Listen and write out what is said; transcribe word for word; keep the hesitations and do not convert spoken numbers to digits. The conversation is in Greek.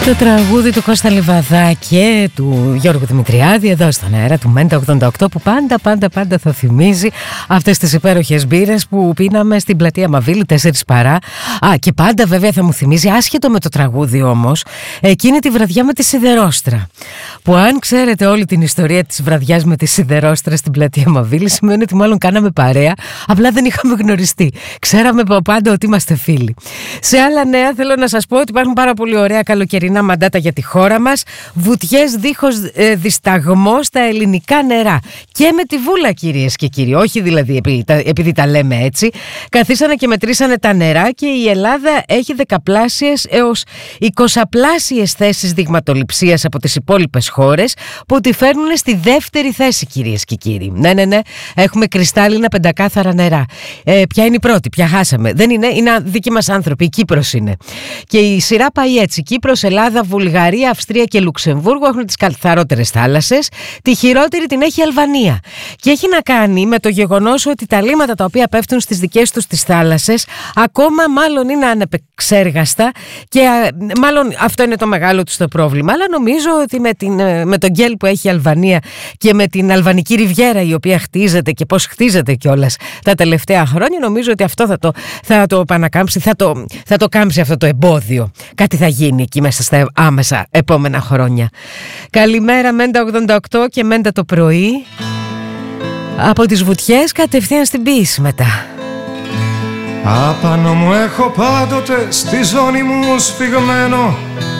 Το τραγούδι του Κώστα Λιβαδά και του Γιώργου Δημητριάδη εδώ στον αέρα του Μέντα ογδόντα οκτώ, που πάντα πάντα πάντα θα θυμίζει αυτές τις υπέροχες μπύρες που πίναμε στην πλατεία Μαβίλη τέσσερις παρά. Α, και πάντα βέβαια θα μου θυμίζει, άσχετο με το τραγούδι όμως, εκείνη τη βραδιά με τη σιδερόστρα, που αν ξέρετε όλη την ιστορία της βραδιάς με τη σιδερόστρα στην πλατεία Μαβίλη, σημαίνει ότι μάλλον κάναμε παρέα, απλά δεν είχαμε γνωριστεί. Ξέραμε από πάντα ότι είμαστε φίλοι. Σε άλλα νέα θέλω να σας πω ότι υπάρχουν πάρα πολύ ωραία καλοκαιρινά μαντάτα για τη χώρα μας. Βουτιές δίχως ε, δισταγμό στα ελληνικά νερά. Και με τη βούλα, κυρίες και κύριοι. Όχι δηλαδή επειδή τα, επειδή τα λέμε έτσι. Καθίσανε και μετρήσανε τα νερά και η Ελλάδα έχει δεκαπλάσιες έως εικοσαπλάσιες θέσεις δειγματοληψίας από τις υπόλοιπες χώρες, που τη φέρνουν στη δεύτερη θέση, κυρίες και κύριοι. Ναι, ναι, ναι. Έχουμε κρυστάλλινα πεντακάθαρα νερά. Ε, ποια είναι η πρώτη, ποια χάσαμε? Δεν είναι, είναι δικοί μας άνθρωποι. Η Κύπρος είναι. Και η σειρά πάει έτσι. Κύπρος, Ελλάδα, Βουλγαρία, Αυστρία και Λουξεμβούργο έχουν τις καθαρότερες θάλασσες. Τη χειρότερη την έχει η Αλβανία. Και έχει να κάνει με το γεγονός ότι τα λίμματα τα οποία πέφτουν στις δικές τους τις θάλασσες ακόμα μάλλον είναι ανεπεξέργαστα και μάλλον αυτό είναι το μεγάλο τους το πρόβλημα. Αλλά νομίζω ότι με, την, με τον γκέλ που έχει η Αλβανία και με την Αλβανική Ριβιέρα η οποία χτίζεται και πώς χτίζεται κιόλας τα τελευταία χρόνια, νομίζω ότι αυτό θα το, θα το επανακάμψει, θα το, θα το κάμψει αυτό το εμπόδιο. Κάτι θα γίνει εκεί μέσα στα άμεσα επόμενα χρόνια. Καλημέρα Μέντα ογδόντα οκτώ και Μέντα το πρωί. Από τις βουτιές κατευθείαν στην ποίηση μετά. Απάνω μου έχω πάντοτε στη ζώνη μου σφιγμένο